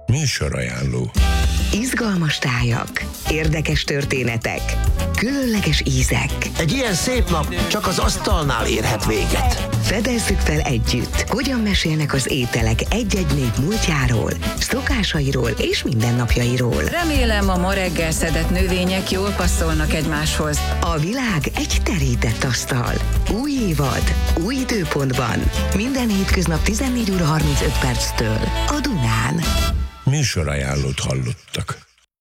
Műsorajánló. Izgalmas tájak, érdekes történetek, különleges ízek. Egy ilyen szép nap csak az asztalnál érhet véget. Fedezzük fel együtt, hogyan mesélnek az ételek egy-egy nép múltjáról, szokásairól és mindennapjairól. Remélem, a ma reggel szedett növények jól passzolnak egymáshoz. A világ egy terített asztal. Új évad, új időpontban. Minden hétköznap 14 óra 35 perctől a Dunán. Műsorajánlót hallottak.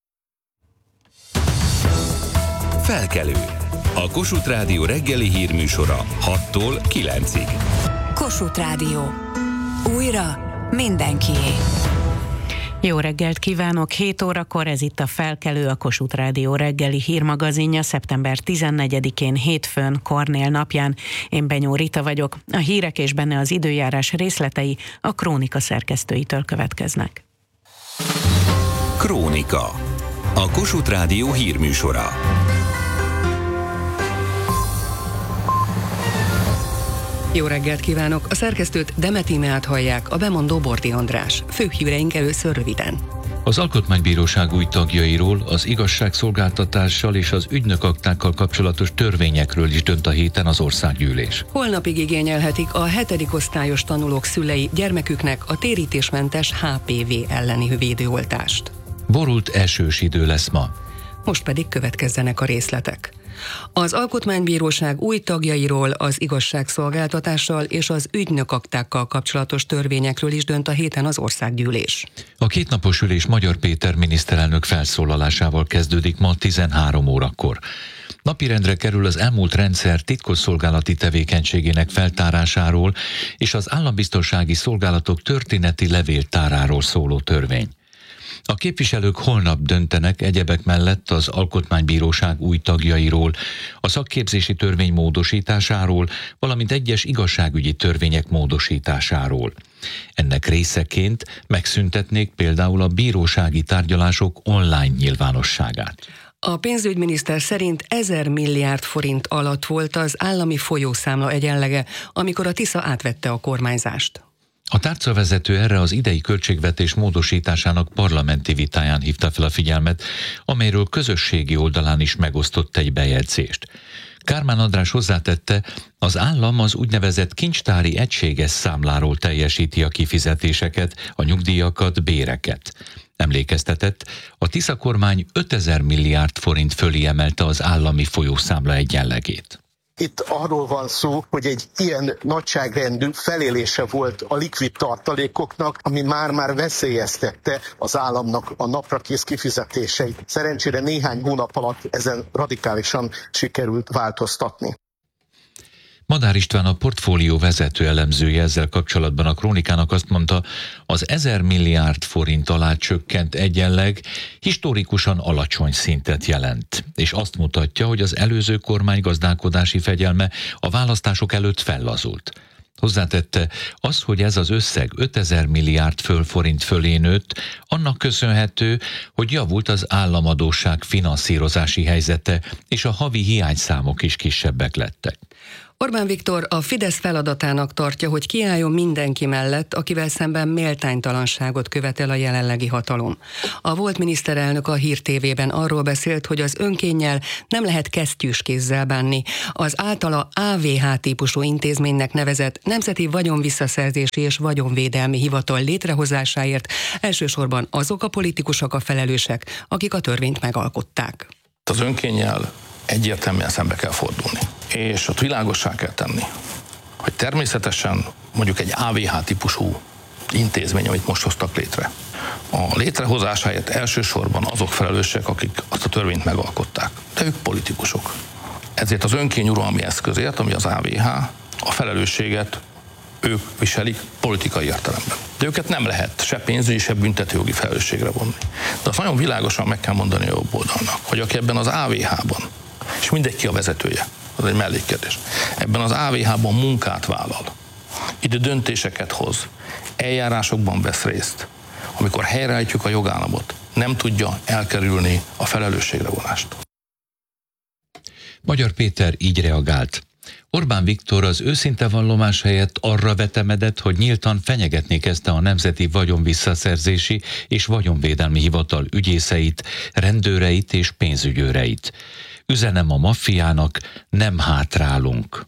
Felkelő. A Kossuth Rádió reggeli hírműsora 6-tól 9-ig. Kossuth Rádió. Újra mindenkié. Jó reggelt kívánok! 7 órakor ez itt a Felkelő, a Kossuth Rádió reggeli hírmagazinja szeptember 14-én hétfőn, Kornél napján. Én Benyó Rita vagyok. A hírek és benne az időjárás részletei a Krónika szerkesztőitől következnek. Krónika. A Kossuth Rádió hírműsora. Jó reggelt kívánok! A szerkesztőt Demet Imeát hallják, a bemondó Bordi András. Főbb híreink először röviden. Az Alkotmánybíróság új tagjairól, az igazságszolgáltatással és az ügynökaktákkal kapcsolatos törvényekről is dönt a héten az országgyűlés. Holnapig igényelhetik a 7. osztályos tanulók szülei gyermeküknek a térítésmentes HPV elleni védőoltást. Borult, esős idő lesz ma. Most pedig következzenek a részletek. Az Alkotmánybíróság új tagjairól, az igazságszolgáltatással és az ügynökaktákkal kapcsolatos törvényekről is dönt a héten az országgyűlés. A kétnapos ülés Magyar Péter miniszterelnök felszólalásával kezdődik ma 13 órakor. Napirendre kerül az elmúlt rendszer titkosszolgálati tevékenységének feltárásáról és az állambiztonsági szolgálatok történeti levéltáráról szóló törvény. A képviselők holnap döntenek egyebek mellett az Alkotmánybíróság új tagjairól, a szakképzési törvény módosításáról, valamint egyes igazságügyi törvények módosításáról. Ennek részeként megszüntetnék például a bírósági tárgyalások online nyilvánosságát. A pénzügyminiszter szerint 1000 milliárd forint alatt volt az állami folyószámla egyenlege, amikor a Tisza átvette a kormányzást. A tárcavezető erre az idei költségvetés módosításának parlamenti vitáján hívta fel a figyelmet, amelyről közösségi oldalán is megosztott egy bejegyzést. Kármán András hozzátette, az állam az úgynevezett kincstári egységes számláról teljesíti a kifizetéseket, a nyugdíjakat, béreket. Emlékeztetett, a Tisza kormány 5000 milliárd forint fölé emelte az állami folyószámla egyenlegét. Itt arról van szó, hogy egy ilyen nagyságrendű felélése volt a likvid tartalékoknak, ami már veszélyeztette az államnak a naprakész kifizetéseit. Szerencsére néhány hónap alatt ezen radikálisan sikerült változtatni. Madár István, a portfólió vezető elemzője ezzel kapcsolatban a Krónikának azt mondta, az 1000 milliárd forint alá csökkent egyenleg historikusan alacsony szintet jelent, és azt mutatja, hogy az előző kormány gazdálkodási fegyelme a választások előtt fellazult. Hozzátette, az, hogy ez az összeg 5000 milliárd forint fölé nőtt, annak köszönhető, hogy javult az államadósság finanszírozási helyzete, és a havi hiányszámok is kisebbek lettek. Orbán Viktor a Fidesz feladatának tartja, hogy kiálljon mindenki mellett, akivel szemben méltánytalanságot követel a jelenlegi hatalom. A volt miniszterelnök a Hír TV-ben arról beszélt, hogy az önkénnyel nem lehet kesztyűs kézzel bánni. Az általa AVH típusú intézménynek nevezett Nemzeti Vagyonvisszaszerzési és Vagyonvédelmi Hivatal létrehozásáért elsősorban azok a politikusok a felelősek, akik a törvényt megalkották. Az önkénnyel egyértelműen szembe kell fordulni. És ott világossá kell tenni, hogy természetesen mondjuk egy AVH típusú intézmény, amit most hoztak létre, a létrehozásáért elsősorban azok felelősek, akik azt a törvényt megalkották. De ők politikusok. Ezért az önkényuralmi eszközért, ami az AVH, a felelősséget ők viselik politikai értelemben. De őket nem lehet se pénzügyi, se büntetőjogi felelősségre vonni. De azt nagyon világosan meg kell mondani a jobb oldalnak, hogy aki ebben az AVH-ban, és mindenki a vezetője, az egy mellékkérdés, ebben az AVH-ban munkát vállal, ide döntéseket hoz, eljárásokban vesz részt, amikor helyreállítjuk a jogállamot, nem tudja elkerülni a felelősségre vonást. Magyar Péter így reagált. Orbán Viktor az őszinte vallomás helyett arra vetemedett, hogy nyíltan fenyegetni kezdte a Nemzeti Vagyonvisszaszerzési és Vagyonvédelmi Hivatal ügyészeit, rendőreit és pénzügyőreit. Üzenem a maffiának, nem hátrálunk.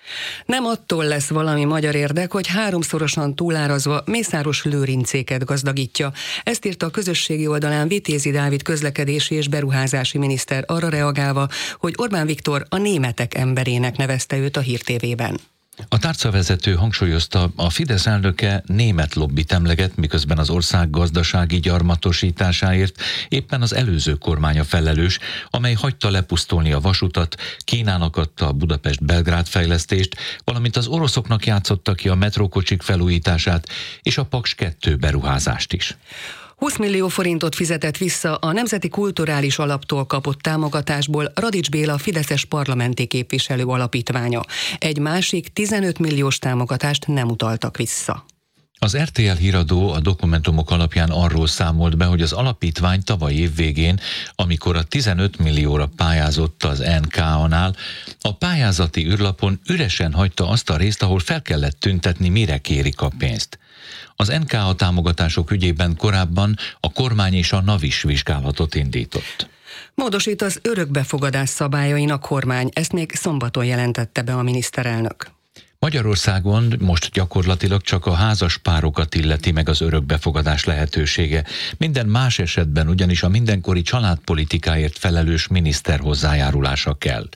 Nem attól lesz valami magyar érdek, hogy háromszorosan túlárazva Mészáros Lőrincéket gazdagítja. Ezt írta a közösségi oldalán Vitézi Dávid közlekedési és beruházási miniszter arra reagálva, hogy Orbán Viktor a németek emberének nevezte őt a Hír TV-ben. A tárcavezető hangsúlyozta, a Fidesz elnöke német lobbit emleget, miközben az ország gazdasági gyarmatosításáért éppen az előző kormánya felelős, amely hagyta lepusztulni a vasutat, Kínának adta a Budapest-Belgrád fejlesztést, valamint az oroszoknak játszotta ki a metrókocsik felújítását és a Paks 2 beruházást is. 20 millió forintot fizetett vissza a Nemzeti Kulturális Alaptól kapott támogatásból Radics Béla fideszes parlamenti képviselő alapítványa. Egy másik 15 milliós támogatást nem utaltak vissza. Az RTL híradó a dokumentumok alapján arról számolt be, hogy az alapítvány tavaly év végén, amikor a 15 millióra pályázott az NK-nál, a pályázati űrlapon üresen hagyta azt a részt, ahol fel kellett tüntetni, mire kérik a pénzt. Az NKA támogatások ügyében korábban a kormány és a NAV is vizsgálatot indított. Módosít az örökbefogadás szabályain a kormány, ezt még szombaton jelentette be a miniszterelnök. Magyarországon most gyakorlatilag csak a házas párokat illeti meg az örökbefogadás lehetősége. Minden más esetben ugyanis a mindenkori családpolitikáért felelős miniszter hozzájárulása kell.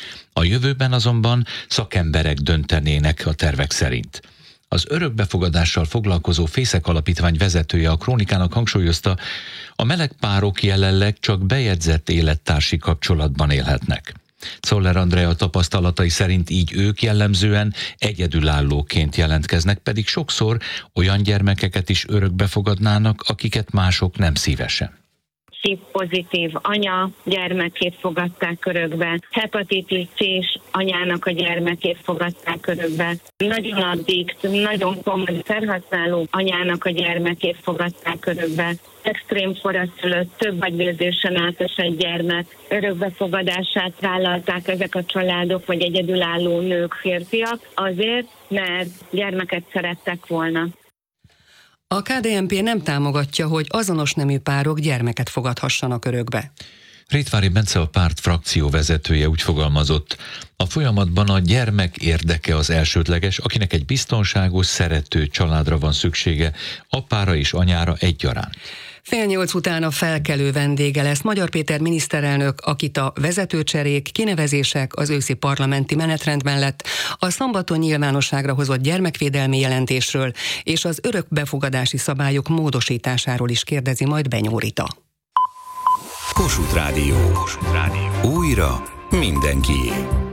A jövőben azonban szakemberek döntenének a tervek szerint. Az örökbefogadással foglalkozó Fészek Alapítvány vezetője a Krónikának hangsúlyozta, a meleg párok jelenleg csak bejegyzett élettársi kapcsolatban élhetnek. Czoller Andrea tapasztalatai szerint így ők jellemzően egyedülállóként jelentkeznek, pedig sokszor olyan gyermekeket is örökbefogadnának, akiket mások nem szívesen. pozitív anya gyermekét fogadták örökbe, hepatitis C-s anyának a gyermekét fogadták örökbe, nagyon addikt, nagyon komoly szerhasználó anyának a gyermekét fogadták örökbe, extrém koraszülött, több agyvérzésen átesett gyermek örökbefogadását vállalták ezek a családok, vagy egyedülálló nők, férfiak, azért, mert gyermeket szerettek volna. A KDNP nem támogatja, hogy azonos nemű párok gyermeket fogadhassanak örökbe. Rétvári Bence, a párt frakció vezetője úgy fogalmazott, a folyamatban a gyermek érdeke az elsődleges, akinek egy biztonságos, szerető családra van szüksége, apára és anyára egyaránt. 7:30 után a felkelő vendége lesz Magyar Péter miniszterelnök, akit a vezetőcserék, kinevezések az őszi parlamenti menetrend mellett a szombaton nyilvánosságra hozott gyermekvédelmi jelentésről és az örökbefogadási szabályok módosításáról is kérdezi majd Benyó Rita. Kossuth Rádió. Újra mindenkié.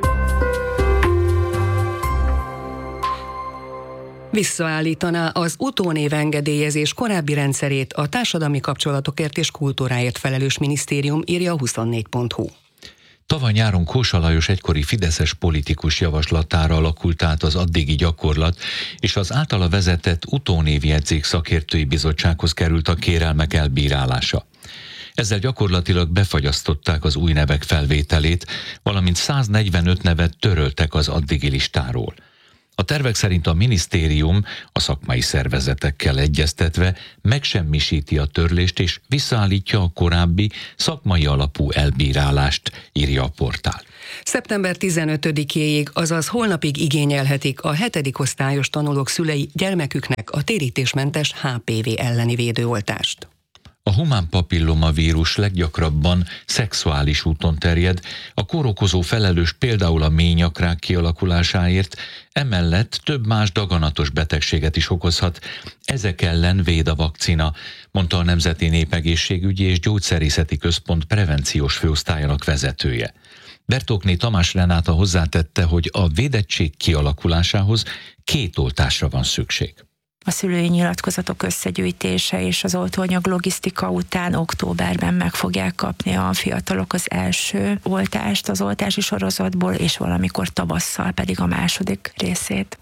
Visszaállítaná az utónév engedélyezés korábbi rendszerét a társadalmi kapcsolatokért és kultúráért felelős minisztérium, írja a 24.hu. Tavaly nyáron Kósa Lajos egykori fideszes politikus javaslatára alakult át az addigi gyakorlat, és az általa vezetett utónévjegyzék szakértői bizottsághoz került a kérelmek elbírálása. Ezzel gyakorlatilag befagyasztották az új nevek felvételét, valamint 145 nevet töröltek az addigi listáról. A tervek szerint a minisztérium a szakmai szervezetekkel egyeztetve megsemmisíti a törlést és visszaállítja a korábbi szakmai alapú elbírálást, írja a portál. Szeptember 15-éig, azaz holnapig igényelhetik a 7. osztályos tanulók szülei gyermeküknek a térítésmentes HPV elleni védőoltást. A humán papillomavírus leggyakrabban szexuális úton terjed, a kórokozó felelős például a ményakrák kialakulásáért, emellett több más daganatos betegséget is okozhat. Ezek ellen véd a vakcina, mondta a Nemzeti Népegészségügyi és Gyógyszerészeti Központ prevenciós főosztályának vezetője. Bertókné Tamás Renáta hozzátette, hogy a védettség kialakulásához 2 oltásra van szükség. A szülői nyilatkozatok összegyűjtése és az oltóanyag logisztika után októberben meg fogják kapni a fiatalok az első oltást az oltási sorozatból, és valamikor tavasszal pedig a második részét.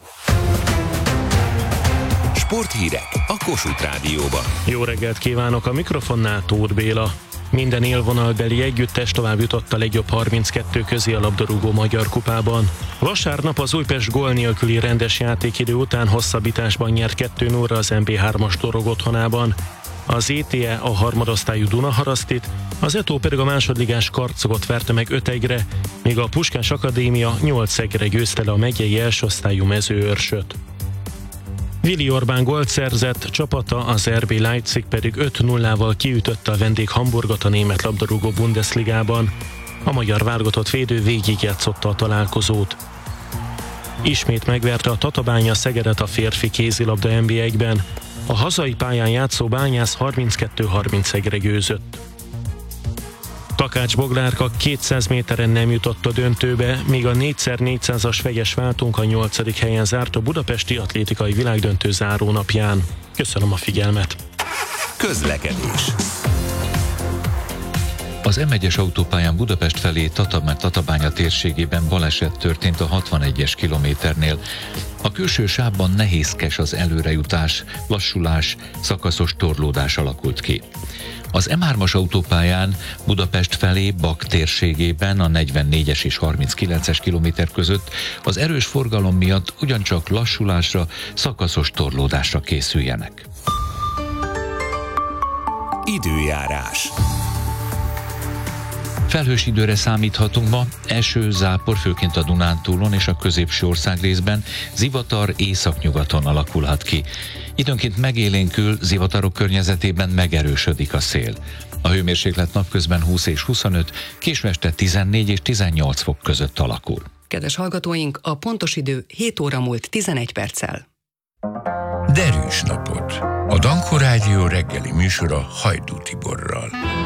Sporthírek a Kossuth Rádióban. Jó reggelt kívánok, a mikrofonnál Tóth Béla. Minden élvonalbeli együttes tovább jutott a legjobb 32 közé a labdarúgó magyar kupában. Vasárnap az Újpest gól nélküli rendes játékidő után hosszabbításban nyert 2-0 az MB3-as Dorog otthonában. Az ETE a harmadosztályú Dunaharasztit, az ETO pedig a másodligás Karcogot verte meg 5-1-re, míg a Puskás Akadémia 8-1-re győzte le a megyei elsőosztályú Mezőőrsöt. Vili Orbán gólt szerzett, csapata, az RB Leipzig pedig 5-0-val kiütötte a vendég Hamburgot a német labdarúgó Bundesligában. A magyar válogatott védő végigjátszotta a találkozót. Ismét megverte a Tatabánya Szegedet a férfi kézilabda NB1-ben. A hazai pályán játszó Bányász 32-31-re győzött. Takács Boglárka 200 méteren nem jutott a döntőbe, míg a 4x400-as vegyes váltunk a 8. helyen zárt a budapesti atlétikai világdöntő zárónapján. Köszönöm a figyelmet! Közlekedés. Az M1-es autópályán Budapest felé Tatabánya térségében baleset történt a 61-es kilométernél. A külső sávban nehézkes az előrejutás, lassulás, szakaszos torlódás alakult ki. Az M3-as autópályán Budapest felé Bak térségében a 44-es és 39-es kilométer között az erős forgalom miatt ugyancsak lassulásra, szakaszos torlódásra készüljenek. Időjárás. Felhős időre számíthatunk ma, eső, zápor, főként a Dunántúlon és a középső országrészben, zivatar északnyugaton alakulhat ki. Időnként megélénkül, zivatarok környezetében megerősödik a szél. A hőmérséklet napközben 20 és 25, késő este 14 és 18 fok között alakul. Kedves hallgatóink, a pontos idő 7 óra múlt 11 perccel. Derűs napot! A Dankó Rádió reggeli műsora Hajdú Tiborral.